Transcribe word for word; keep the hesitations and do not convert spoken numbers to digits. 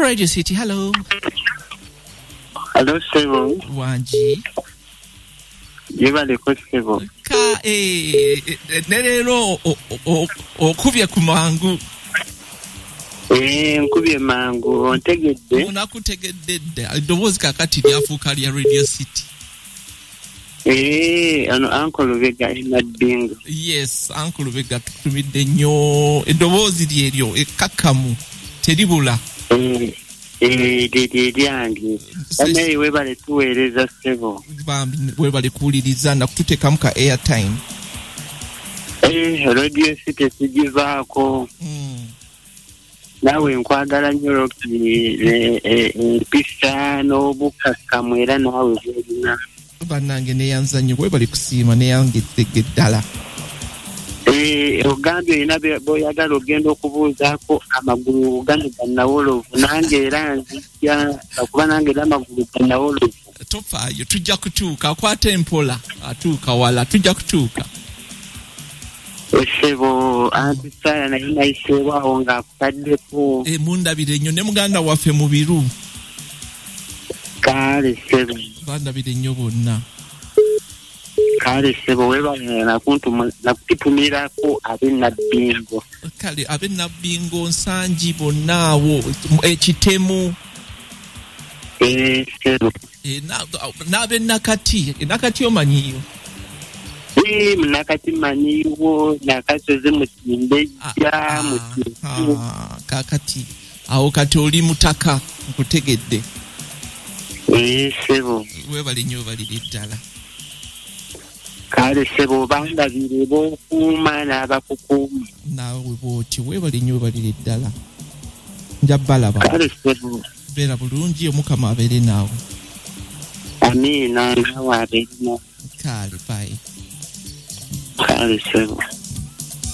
Radio City, hello. Hello, Sebo. Wanji. Yebale ko Sebo. Ka eh nerero okubye ku mangu. Eh nkubye mangu ontegedde. Unakutegedde. Idobozi kakati lyafuuka lya Radio City. Eh ano Uncle Lubega inadingo. Yes, Uncle Lubega tutumidde nnyo edobozi lyeryo ekakamu teribula. Eh eh de de yange. Ane webale tuweereza Sebo. Bambi webale kuuliriza na kututekamu ka airtime. Eh Radio City sigivaako. Mm. Nawe nkwagala nnyo Rocky eh pista no bukakamu era nawe zerina. Banange neyanzanyo webale kusiima neyange tegeddala. Eh ogambye ina boyagala ogenda okubuuzaako amagulu gano gannawolovu nange era nzija okuba nange n'amagulu gannawolovu. Tofaayo tujja kutuuka akwata empola atuuka wala tujja kutuuka. Sebo anti sana naye nayiseewawo ng'akutaddeko. E mundabire nnyo ne muganda waffe mu biru. Kale Sebo. Bandabire nnyo bonna. Kale Sebo webale nakutipumirako abennabbingo. Kale abennabbingo nsangi bonnaawo ekitemu. Eh Sebo. E n'abennakati nakati omanyiyo. Eh nakati manyiwo nakasoze mu Kimbejja mu Kivu. Kakati awo kati oli mutaka nkutegedde. Eh Sebo. Webale nnyo balire ddala. Kale Sebo bandabire b'okuuma n'abakukuuma. Naawe bw'oti webale nnyo balire ddala. Nja balaba. Kale Sebo. Beera bulungi omukama abeere naawe. Amiina naawe abeere naawe. Kale bye. Kale Sebo.